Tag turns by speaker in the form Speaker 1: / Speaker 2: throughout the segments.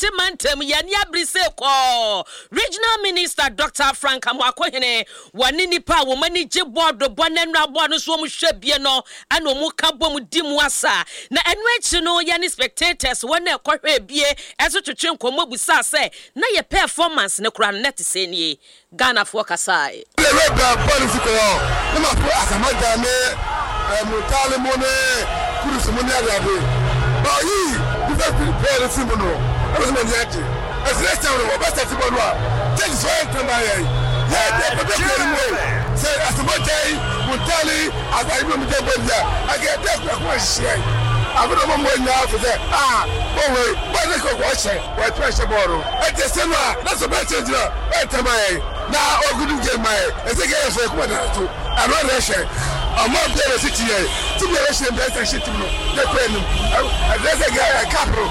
Speaker 1: Mantem Yania Brise ko Regional Minister Dr. Frank Amwakohene wanini pa wo mani je board bonenra board so mu hwebie no ana mu ka bom dimu asa na enu echi no ya ni spectators wona ekohwe bie eso twetwe nkomo busa se na ye performance ne kura net se nie Ghana for kasai
Speaker 2: le ba policy ko no ma ko asamada ne mutale mone kurusu mone agabe ba yi bu fa policy mo no e so me yati as next time we best to go take so entire yeah the people mo say asamada mutale agabe mo de boja agabe ko share abudo mo nya for say we why ko go share we pressure boro e te se no na so be change entire na ogudu je mai ezeke efo ko na to another share among the city to be a shame that shit no the pen there's a guy capro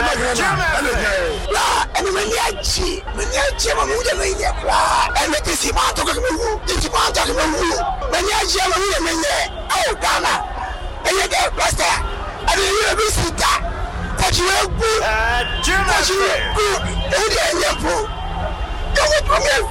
Speaker 2: and when yachi ma mu de me and the see ma to ko mu ti ma ta ko mu when yachi ma mu de me oh Ghana and you get blaster and you be sita that you good you come from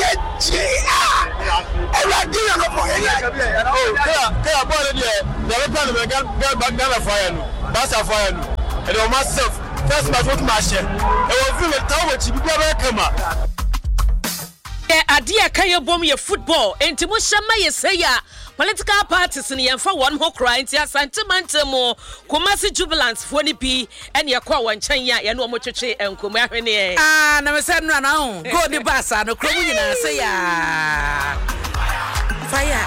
Speaker 1: adia kayo bom ye football enti mo shama ye say ya political parties ni yemfa one ho cry enti asantiment mo Kumasi Jubilants fo ni bi ene ye kwa wanchan ya ye no mo twetwe enkomo ahwene ye
Speaker 3: na me say no na ho go ni basa no kromu nyina say ya fire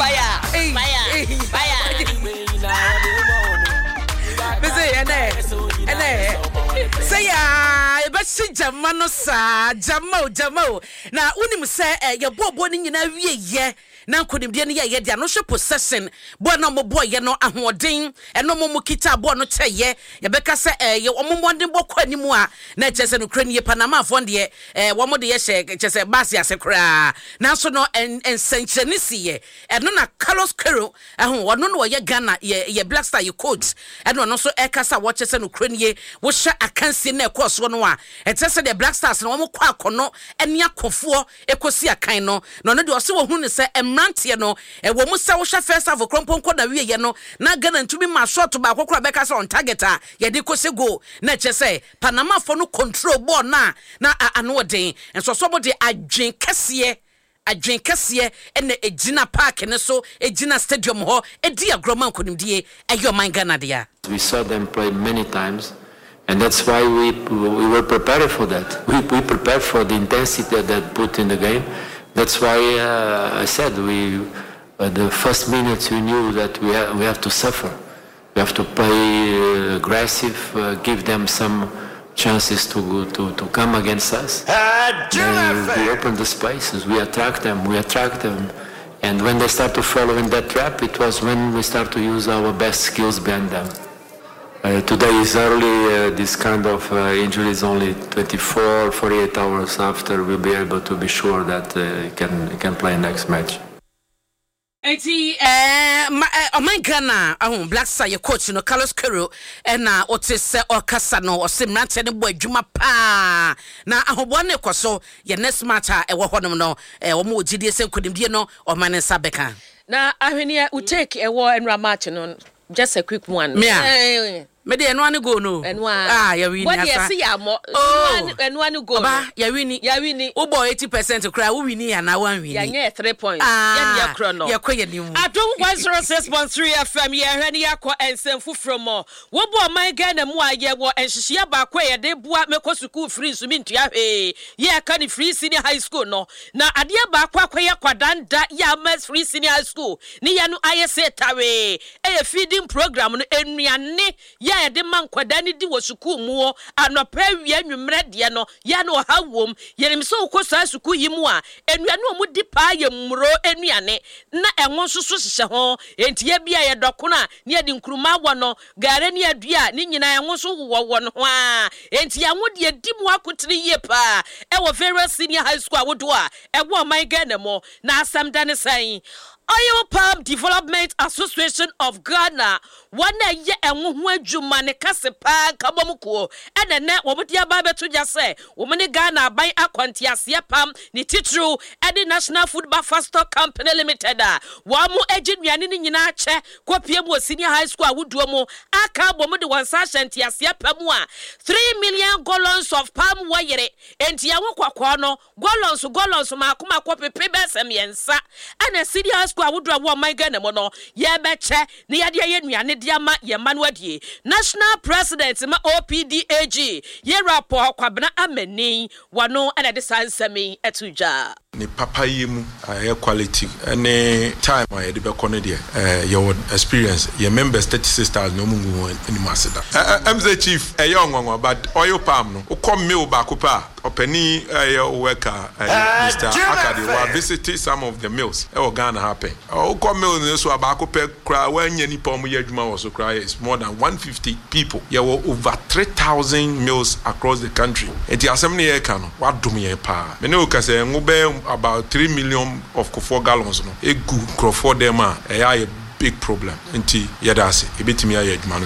Speaker 3: Bese ene say ya e ba si jama no sa jama na unim say ye bobo ni nyina wie ye na nkodimde ne ye de no hwe possession bo na mo boy ye no ahoden eno mo kita bo no teye ye beka se ye omomonden bokọ animu a na chese no kra ni Panama afon de wo mo de ye hye chese basi ase kra na so no ensencheni ye eno na Carlos Quero wono no ye Ghana ye Black Star ye coach eno no so ekasa wo chese no kra ni wo hye akansi na ekoso no a etese de Black Stars na wo mo kwa akono ene akofo ekosi akan no no de o se wo hu ne se Mantie no wo musa wo hwe first half kromponko na wie ye no na Ghana ntumi ma shot ba kokora beka se on target a ye de kose go na che se Panama fo no control ball na ano den enso so bo de adwen kese ene ejina park ne so ejina stadium ho edi agroma nkonimdie eyo man Ghana dia.
Speaker 4: We saw them play many times, and that's why we were prepared for that. We prepared for the intensity that put in the game. That's why I said the first minutes we knew that we have to suffer. We have to play aggressive, give them some chances to come against us. We open the spaces, we attract them, and when they start to follow in that trap, it was when we start to use our best skills behind them. Today is early, this kind of injury is only 24, 48 hours after we'll be able to be sure that he can play next match.
Speaker 3: Eti my Ghana Black Star your coach no Carlos Quero na otese okasa no osemrante ne bo adwuma pa na ahobo ne koso ye next match a ewo honom no wo mo gidie se nkodimdie no o mane sabeka
Speaker 1: na ahwenia u take ewo enra match no just a quick one.
Speaker 3: Me de eno ane go no. Ya wini asa.
Speaker 1: What you see amo. Eno ane go.
Speaker 3: Oba ya wini. Obo 80% kra wo wini ya na wan wini.
Speaker 1: Ya nye 3 points. Ya nye kro no.
Speaker 3: Ya kwe ni mu.
Speaker 1: Adom 106.3 FM ye hwani yakọ ensemfu from mo. Wo bo man Ghana mu aye wo enhihia ba kwa ye de bua meko school free so mi ntua hwe. Ye ka ni free senior high school no. Na ade ba kwa ye kwadanda ya mas free senior high school. Ni ya no aye setawe. E feeding program no enuane ya de man kwadani di wo suku mu anopa wi anwumre de no ya no ha wom yenim so kosa suku yimu a enuane omu di pa ye mmuro enuane na enwo soso hye ho enti ya bia ye dokona ne ya di nkruma wo no gare ne adua ne nyina enwo so wo no ho a enti ya nwode di mu akotire ye pa e wo very senior high school awodo a e wo man Ghana mo na asam dane san Oil Palm Development Association of Ghana one ye enwo adwuma ne kase pa kabomuko ene ne womodia ba beto ja se womene Ghana ban akwantiase pam ne titru edi National Food Buffer Stock Company Limited wa mu agyenuane ne nyina che kopie mu senior high school awuduo mu aka bomu de wansa shantiase pam a 3 million gallons of palm wire enti yawo kwakwa no gallons makoma kopepe besem yensa ene senior high school awuduo wo man Ghana mo no ye beche ne yade yenuane diama ye manuadie National President ma OPDAG ye rapport kwabena amani wano ene de sansemi etuja
Speaker 5: ni papa yemu air quality any time I de be kono de your experience your members 36,000 no mungu any masida MZ chief young but oil palm no come meal back pa openi worker Mr. Akade wa visited some of the mills e Ghana happen come meal no so back pa kra wan nya nipa mu yadwuma was so cry is more than 150 people there were over 3,000 mills across the country and the assembly e kan no wa dum ye pa me no ka se ngube about 3 million of 4 gallons no e gu crofo dem a big problem nti yadase e betimi ayadwuma no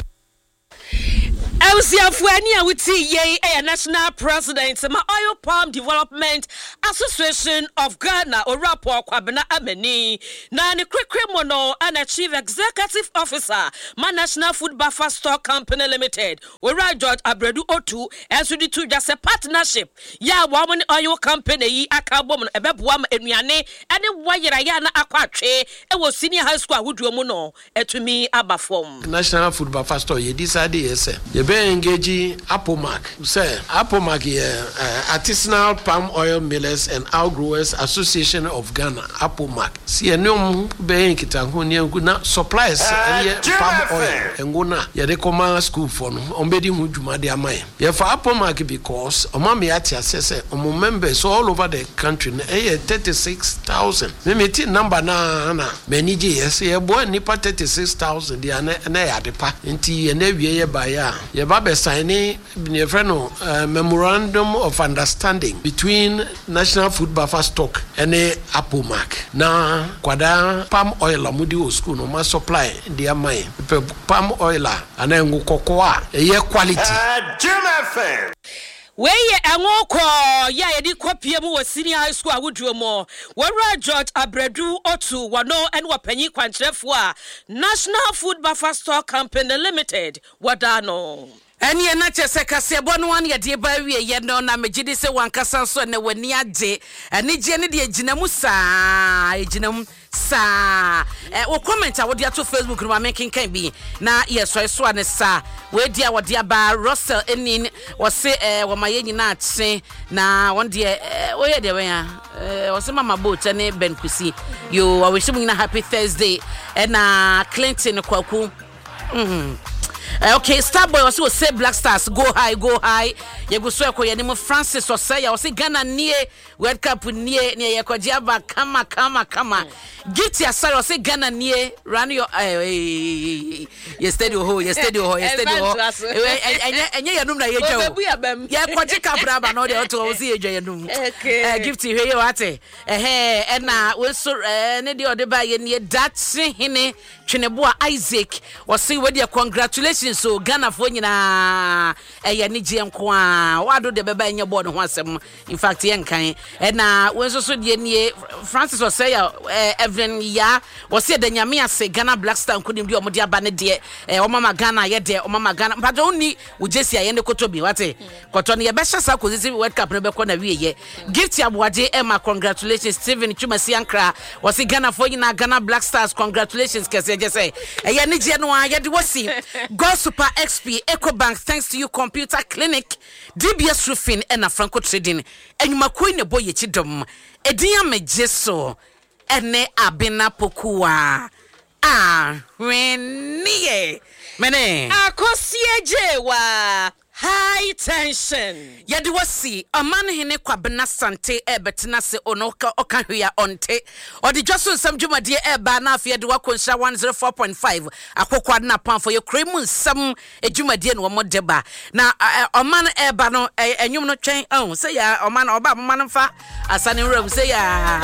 Speaker 1: Elsiafuani awuti ye National President ma Oil Palm Development Association of Ghana or rapport kwabena amani na ne kwekwe no and Chief Executive Officer ma National Food Buffer Stock Company Limited or George Abredu Otu enso di tu just a partnership ya wa mo oil company yi akabom no ebeboa ma enuane ene wayera ya na akwatwe e wo senior high school awuduo mu no etumi abafom
Speaker 6: National Food Buffer Store ye decide yes ye be engage Apomac say Apomac Artisanal Palm Oil Millers and Outgrowers Association of Ghana Apomac see enum be nkita ho ne na supplies palm oil enguna ye de koma school for no ombedi hu dwuma de amaye ye for Apomac because omame ati asese omo members all over the country na 36,000 me ti number na manage yes ye bo nipa 36,000 dia na ya de pa nti ye na wie ye ba ya ye ba be sign ne friend no memorandum of understanding between National Food Buffer Stock and Apomac na kwada palm oil amudi o school no ma supply dia mai palm oil ana ngu kokoa ye quality
Speaker 1: Weye enwoko ya yedi kopie mu wo senior high school awuduo mo wora George Abredu Otu wano en wapanyi kwantrefo a National Food Buffer Stock Company Limited wadano
Speaker 3: Eni na chese kase bonu wan ye de ba wie ye no na megidi se wankasa so ne wani age eni je ne de ginam saa eginam saa wo comment a wo de ato Facebook no ma making kan bi na ye so ne saa we dia wo dia ba Russell enin wo se wo ma ye nyina ate na won de wo ye de wen a wo se mama boat ne Ben Kusi yo I wish you a happy Thursday na Clinton kwaku okay, Starboy also say Black Stars go high. You go so ko yanimo Francis or say you say Ghana near World Cup near Yakojiaba kama. Get your sorry say Ghana near run your yesterday ho. And you know ye jo. Ya kwaje kabraba no de to see ye num. Gift you here ate. And na we so ne de ode ba ye near that hine Cheneboa Isaac was say we dey congratulations so Ghana for nyina ni gye nko wado de beba enye board ho asem in fact yen kan na we so de nie Francis was say Evelyn ya was say de nyame ase Ghana Black Star nkonim de omode aba ne de o mama Ghana ye de o mama Ghana but oni wo jesi aye ne koto bi wate koto ne ye be hyasa kozisi World Cup ne be ko na wie ye gift abwaje Emma congratulations Steven Chumasi Ankra was say Ghana for nyina Ghana Black Stars congratulations kese je say ni gye no a ye de wosi go Super XP EcoBank thanks to you Computer Clinic DBS Roofing and Franco Trading enyuma koi ne boye chidom ediya mejeso ene abena pokua weniye mene akosiejewa high tension yadi wasi aman hene kwabena sante betena se onoka okahwea onte odi joso nsam dwumadie eba na afie de wakonsha 104.5 akokwa na pamfo ye kremu nsam dwumadie no mo deba na aman eba no enwum no twen say ya aman oba mama no fa asane wura say ya